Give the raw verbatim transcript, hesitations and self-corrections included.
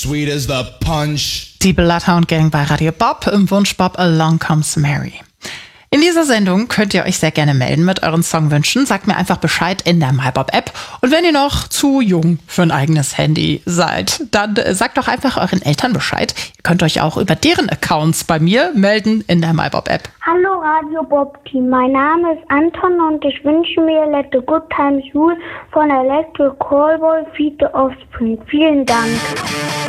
sweet as the punch. Die Bloodhound Gang bei Radio Bob im Wunsch Bob Along Comes Mary. In dieser Sendung könnt ihr euch sehr gerne melden mit euren Songwünschen. Sagt mir einfach Bescheid in der MyBob-App. Und wenn ihr noch zu jung für ein eigenes Handy seid, dann sagt doch einfach euren Eltern Bescheid. Ihr könnt euch auch über deren Accounts bei mir melden in der MyBob-App. Hallo Radio Bob Team, mein Name ist Anton und ich wünsche mir Let the Good Times Rule von Electric Callboy Feed the Offspring. Vielen Dank.